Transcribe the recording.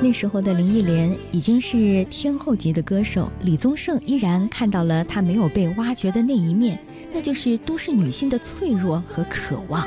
那时候的林忆莲已经是天后级的歌手，李宗盛依然看到了她没有被挖掘的那一面，那就是都市女性的脆弱和渴望。